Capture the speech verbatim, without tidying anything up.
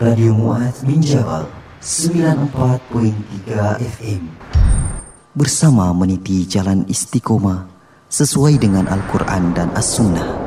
Radio Mu'adz bin Jabal sembilan puluh empat perpuluhan tiga F M. Bersama meniti jalan istiqomah sesuai dengan Al-Quran dan As-Sunnah.